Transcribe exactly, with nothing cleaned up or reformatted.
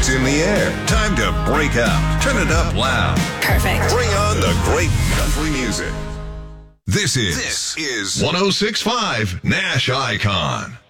It's in the air. Time to break out. Turn it up loud. Perfect. Bring on the great country music. This is, this is one oh six point five Nash Icon.